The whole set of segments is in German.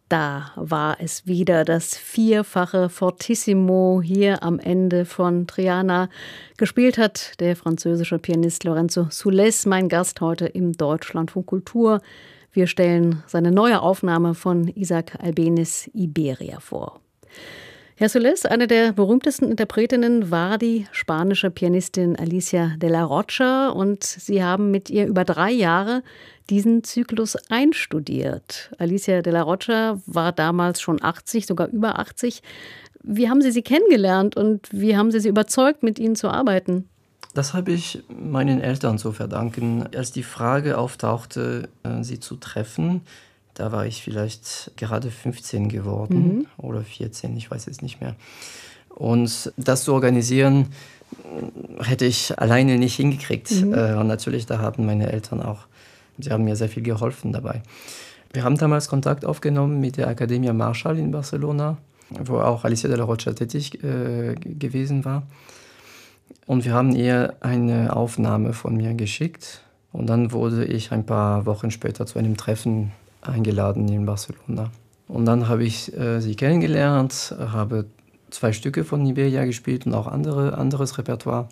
Da war es wieder das vierfache Fortissimo hier am Ende von Triana. Gespielt hat der französische Pianist Lorenzo Soules, mein Gast heute im Deutschlandfunk Kultur. Wir stellen seine neue Aufnahme von Isaac Albenis Iberia vor. Herr Soules, eine der berühmtesten Interpretinnen war die spanische Pianistin Alicia de la Rocha und Sie haben mit ihr über 3 Jahre diesen Zyklus einstudiert. Alicia de la Rocha war damals schon 80, sogar über 80. Wie haben Sie sie kennengelernt und wie haben Sie sie überzeugt, mit Ihnen zu arbeiten? Das habe ich meinen Eltern zu verdanken. Als die Frage auftauchte, sie zu treffen, da war ich vielleicht gerade 15 geworden oder 14, ich weiß es nicht mehr. Und das zu organisieren, hätte ich alleine nicht hingekriegt. Und natürlich, da haben meine Eltern auch, sie haben mir sehr viel geholfen dabei. Wir haben damals Kontakt aufgenommen mit der Academia Marshall in Barcelona, wo auch Alicia de la Rocha tätig gewesen war. Und wir haben ihr eine Aufnahme von mir geschickt. Und dann wurde ich ein paar Wochen später zu einem Treffen eingeladen in Barcelona. Und dann habe ich sie kennengelernt, habe 2 Stücke von Iberia gespielt und auch anderes Repertoire.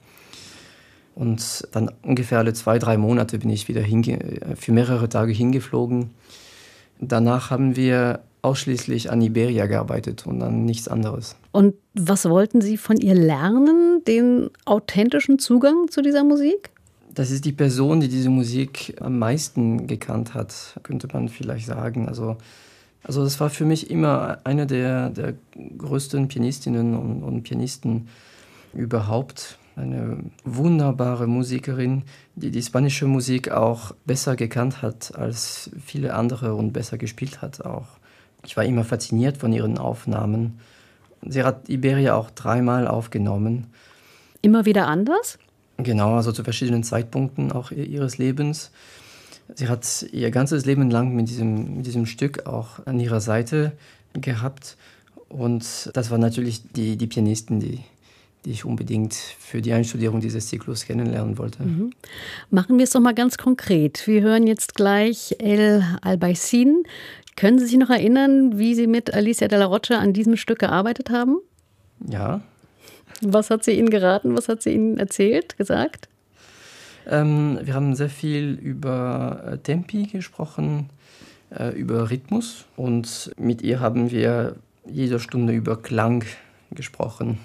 Und dann ungefähr alle 2-3 Monate bin ich wieder für mehrere Tage hingeflogen. Danach haben wir ausschließlich an Iberia gearbeitet und an nichts anderes. Und was wollten Sie von ihr lernen? Den authentischen Zugang zu dieser Musik? Das ist die Person, die diese Musik am meisten gekannt hat, könnte man vielleicht sagen. Also das war für mich immer eine der größten Pianistinnen und Pianisten überhaupt. Eine wunderbare Musikerin, die die spanische Musik auch besser gekannt hat als viele andere und besser gespielt hat auch. Ich war immer fasziniert von ihren Aufnahmen. Sie hat Iberia auch 3-mal aufgenommen. Immer wieder anders? Genau, also zu verschiedenen Zeitpunkten auch ihres Lebens. Sie hat ihr ganzes Leben lang mit diesem Stück auch an ihrer Seite gehabt. Und das war natürlich die Pianistin, die ich unbedingt für die Einstudierung dieses Zyklus kennenlernen wollte. Machen wir es doch mal ganz konkret. Wir hören jetzt gleich El Albayzín. Können Sie sich noch erinnern, wie Sie mit Alicia de la Rocha an diesem Stück gearbeitet haben? Ja. Was hat sie Ihnen geraten? Was hat sie Ihnen erzählt, gesagt? Wir haben sehr viel über Tempi gesprochen, über Rhythmus. Und mit ihr haben wir jede Stunde über Klang gesprochen.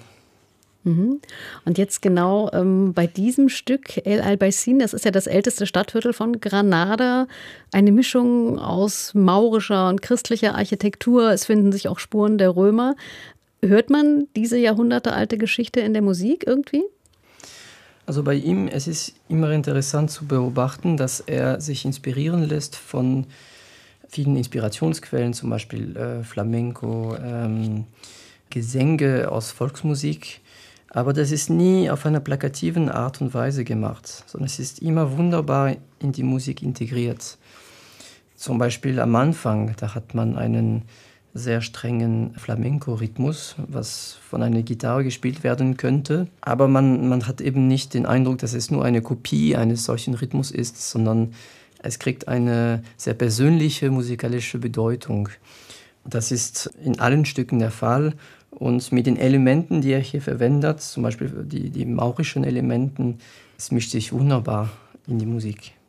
Und jetzt genau bei diesem Stück El Albayzín, das ist ja das älteste Stadtviertel von Granada, eine Mischung aus maurischer und christlicher Architektur. Es finden sich auch Spuren der Römer. Hört man diese jahrhundertealte Geschichte in der Musik irgendwie? Also bei ihm, es ist immer interessant zu beobachten, dass er sich inspirieren lässt von vielen Inspirationsquellen, zum Beispiel Flamenco, Gesänge aus Volksmusik. Aber das ist nie auf einer plakativen Art und Weise gemacht, sondern es ist immer wunderbar in die Musik integriert. Zum Beispiel am Anfang, da hat man einen sehr strengen Flamenco-Rhythmus, was von einer Gitarre gespielt werden könnte. Aber man hat eben nicht den Eindruck, dass es nur eine Kopie eines solchen Rhythmus ist, sondern es kriegt eine sehr persönliche musikalische Bedeutung. Das ist in allen Stücken der Fall. Und mit den Elementen, die er hier verwendet, zum Beispiel die maurischen Elementen, es mischt sich wunderbar in die Musik.